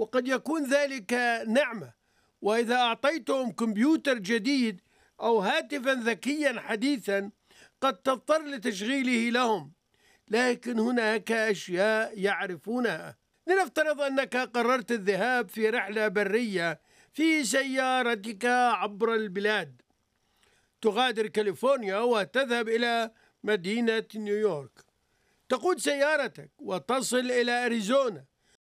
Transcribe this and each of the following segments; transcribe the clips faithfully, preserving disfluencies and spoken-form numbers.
وقد يكون ذلك نعمة. وإذا أعطيتهم كمبيوتر جديد أو هاتفا ذكيا حديثا قد تضطر لتشغيله لهم، لكن هناك أشياء يعرفونها. لنفترض أنك قررت الذهاب في رحلة برية في سيارتك عبر البلاد. تغادر كاليفورنيا وتذهب إلى مدينة نيويورك، تقود سيارتك وتصل إلى أريزونا.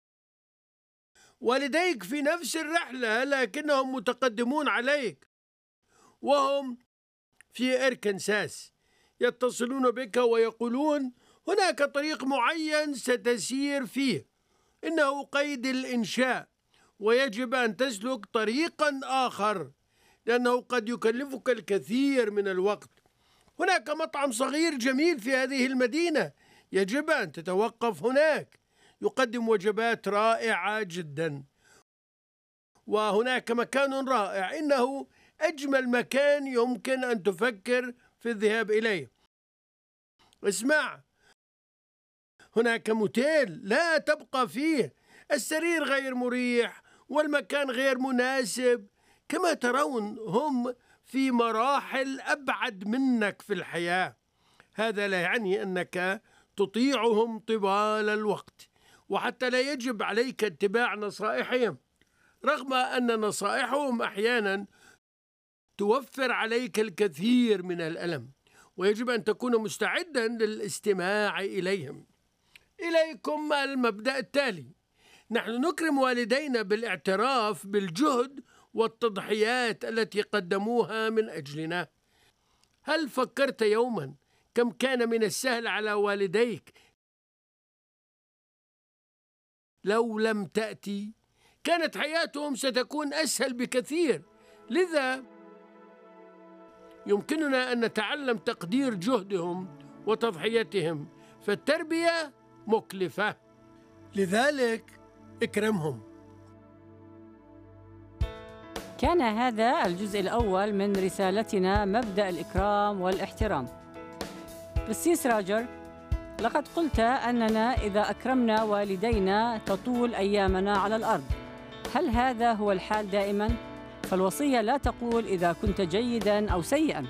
والديك في نفس الرحلة لكنهم متقدمون عليك، وهم في إركنساس. يتصلون بك ويقولون هناك طريق معين ستسير فيه، إنه قيد الإنشاء ويجب أن تسلك طريقا آخر لأنه قد يكلفك الكثير من الوقت. هناك مطعم صغير جميل في هذه المدينة، يجب أن تتوقف هناك، يقدم وجبات رائعة جدا. وهناك مكان رائع، إنه أجمل مكان يمكن أن تفكر في الذهاب إليه. اسمع، هناك موتيل لا تبقى فيه، السرير غير مريح والمكان غير مناسب. كما ترون هم في مراحل أبعد منك في الحياة. هذا لا يعني أنك تطيعهم طوال الوقت، وحتى لا يجب عليك اتباع نصائحهم، رغم أن نصائحهم أحيانا توفر عليك الكثير من الألم، ويجب أن تكون مستعدا للاستماع إليهم. إليكم المبدأ التالي: نحن نكرم والدينا بالاعتراف بالجهد والتضحيات التي قدموها من أجلنا. هل فكرت يوما كم كان من السهل على والديك لو لم تأتي؟ كانت حياتهم ستكون أسهل بكثير. لذا يمكننا أن نتعلم تقدير جهدهم وتضحيتهم، فالتربية مكلفة، لذلك اكرمهم. كان هذا الجزء الأول من رسالتنا مبدأ الإكرام والاحترام. قسيس راجر، لقد قلت أننا إذا أكرمنا والدينا تطول أيامنا على الأرض. هل هذا هو الحال دائما؟ فالوصية لا تقول إذا كنت جيدا أو سيئا.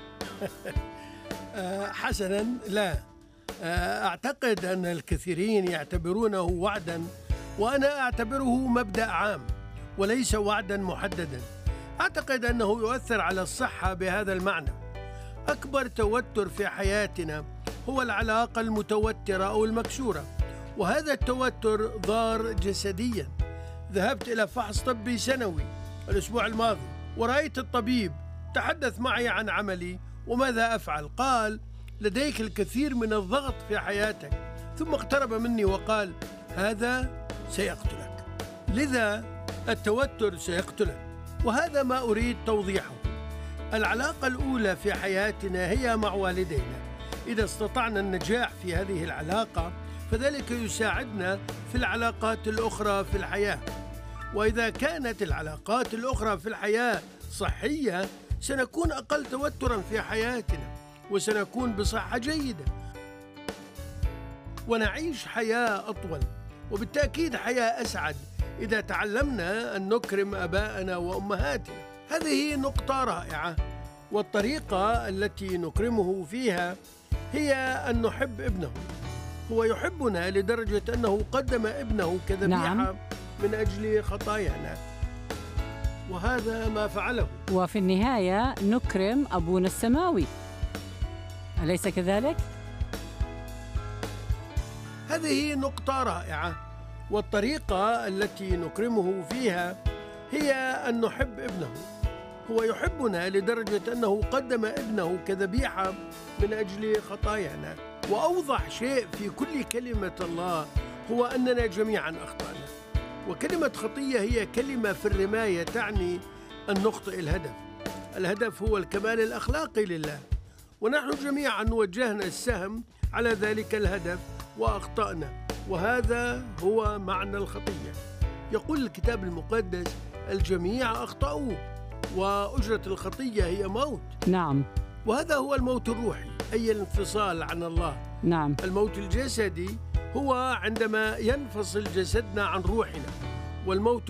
حسنا، لا. أعتقد أن الكثيرين يعتبرونه وعدا، وأنا أعتبره مبدأ عام وليس وعدا محددا. أعتقد أنه يؤثر على الصحة بهذا المعنى: أكبر توتر في حياتنا هو العلاقة المتوترة أو المكسورة، وهذا التوتر ضار جسديا. ذهبت إلى فحص طبي سنوي الأسبوع الماضي، ورأيت الطبيب تحدث معي عن عملي وماذا أفعل. قال: لديك الكثير من الضغط في حياتك. ثم اقترب مني وقال: هذا سيقتلك، لذا التوتر سيقتلك. وهذا ما أريد توضيحه. العلاقة الأولى في حياتنا هي مع والدينا. إذا استطعنا النجاح في هذه العلاقة فذلك يساعدنا في العلاقات الأخرى في الحياة. وإذا كانت العلاقات الأخرى في الحياة صحية سنكون أقل توترا في حياتنا، وسنكون بصحة جيدة، ونعيش حياة أطول، وبالتأكيد حياة أسعد إذا تعلمنا أن نكرم آباءنا وأمهاتنا. هذه نقطة رائعة، والطريقة التي نكرمه فيها هي أن نحب ابنه. هو يحبنا لدرجة أنه قدم ابنه كذبيحة نعم. من أجل خطايانا، وهذا ما فعله. وفي النهاية نكرم أبونا السماوي، أليس كذلك؟ هذه نقطة رائعة، والطريقة التي نكرمه فيها هي أن نحب ابنه. هو يحبنا لدرجة أنه قدم ابنه كذبيحة من أجل خطايانا. وأوضح شيء في كل كلمة الله هو أننا جميعا أخطأنا، وكلمة خطية هي كلمة في الرماية تعني أن نخطئ الهدف. الهدف هو الكمال الأخلاقي لله، ونحن جميعا وجهنا السهم على ذلك الهدف وأخطأنا، وهذا هو معنى الخطية. يقول الكتاب المقدس: الجميع أخطأوا وأجرة الخطية هي موت. نعم. وهذا هو الموت الروحي، أي الانفصال عن الله. نعم. الموت الجسدي هو عندما ينفصل جسدنا عن روحنا، والموت